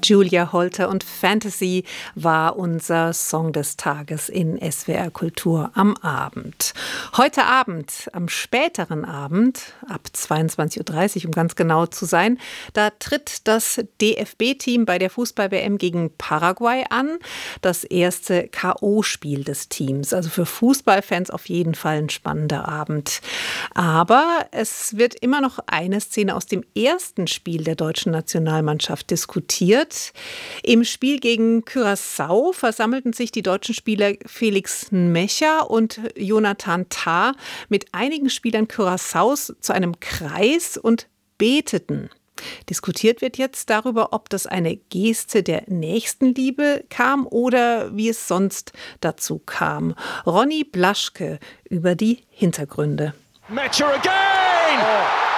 Julia Holter und Fantasy war unser Song des Tages in SWR Kultur am Abend. Heute Abend, am späteren Abend, ab 22.30 Uhr, um ganz genau zu sein, da tritt das DFB-Team bei der Fußball-WM gegen Paraguay an. Das erste K.O.-Spiel des Teams. Also für Fußballfans auf jeden Fall ein spannender Abend. Aber es wird immer noch eine Szene aus dem ersten Spiel der deutschen Nationalmannschaft diskutiert. Im Spiel gegen Curaçao versammelten sich die deutschen Spieler Felix Nmecha und Jonathan Tah mit einigen Spielern Curaçaos zu einem Kreis und beteten. Diskutiert wird jetzt darüber, ob das eine Geste der Nächstenliebe kam oder wie es sonst dazu kam. Ronny Blaschke über die Hintergründe. Nmecha again!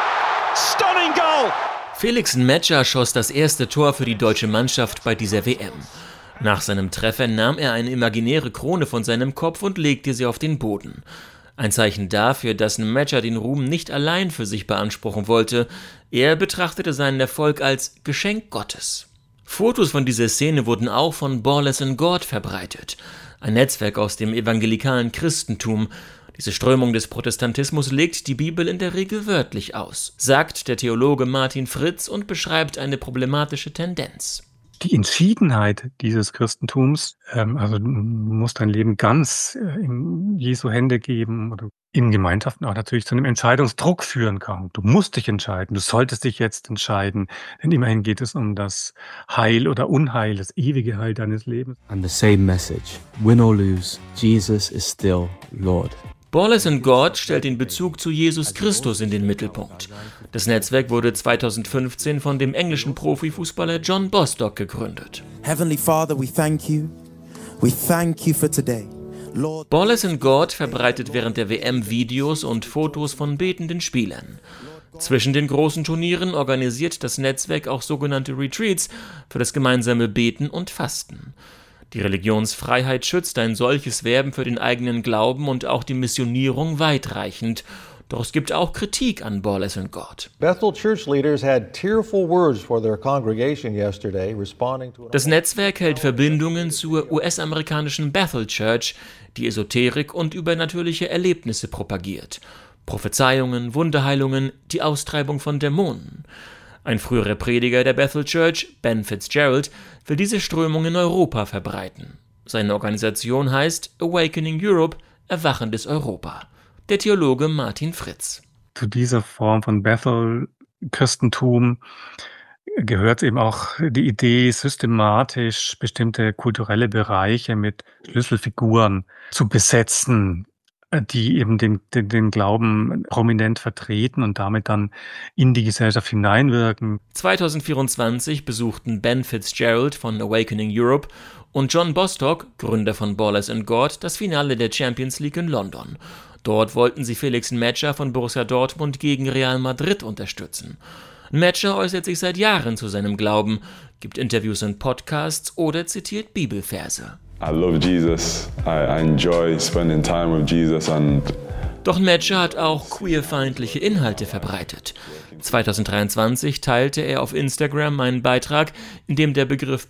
Stunning goal! Felix Nmecha schoss das erste Tor für die deutsche Mannschaft bei dieser WM. Nach seinem Treffer nahm er eine imaginäre Krone von seinem Kopf und legte sie auf den Boden. Ein Zeichen dafür, dass Nmecha den Ruhm nicht allein für sich beanspruchen wollte. Er betrachtete seinen Erfolg als Geschenk Gottes. Fotos von dieser Szene wurden auch von Ballers in God verbreitet, ein Netzwerk aus dem evangelikalen Christentum. Diese Strömung des Protestantismus legt die Bibel in der Regel wörtlich aus, sagt der Theologe Martin Fritz und beschreibt eine problematische Tendenz. Die Entschiedenheit dieses Christentums, also du musst dein Leben ganz in Jesu Hände geben oder in Gemeinschaften auch natürlich zu einem Entscheidungsdruck führen kann. Du musst dich entscheiden, du solltest dich jetzt entscheiden, denn immerhin geht es um das Heil oder Unheil, das ewige Heil deines Lebens. And the same message, win or lose, Jesus is still Lord. Ballers in God stellt den Bezug zu Jesus Christus in den Mittelpunkt. Das Netzwerk wurde 2015 von dem englischen Profifußballer John Bostock gegründet. Heavenly Father, we thank you. We thank you for today. Lord. Ballers in God verbreitet während der WM Videos und Fotos von betenden Spielern. Zwischen den großen Turnieren organisiert das Netzwerk auch sogenannte Retreats für das gemeinsame Beten und Fasten. Die Religionsfreiheit schützt ein solches Werben für den eigenen Glauben und auch die Missionierung weitreichend. Doch es gibt auch Kritik an Ballers in God. Bethel church leaders had tearful words for their congregation yesterday, responding to Das Netzwerk hält Verbindungen zur US-amerikanischen Bethel Church, die Esoterik und übernatürliche Erlebnisse propagiert. Prophezeiungen, Wunderheilungen, die Austreibung von Dämonen. Ein früherer Prediger der Bethel Church, Ben Fitzgerald, will diese Strömung in Europa verbreiten. Seine Organisation heißt Awakening Europe, Erwachendes Europa. Der Theologe Martin Fritz. Zu dieser Form von Bethel-Christentum gehört eben auch die Idee, systematisch bestimmte kulturelle Bereiche mit Schlüsselfiguren zu besetzen, die eben den Glauben prominent vertreten und damit dann in die Gesellschaft hineinwirken. 2024 besuchten Ben Fitzgerald von Awakening Europe und John Bostock, Gründer von Ballers in God, das Finale der Champions League in London. Dort wollten sie Felix Nmecha von Borussia Dortmund gegen Real Madrid unterstützen. Nmecha äußert sich seit Jahren zu seinem Glauben, gibt Interviews und Podcasts oder zitiert Bibelverse. I love Jesus. I enjoy spending time with Jesus Doch Nmecha hat auch queerfeindliche Inhalte verbreitet. 2023 teilte er auf Instagram einen Beitrag, in dem der Begriff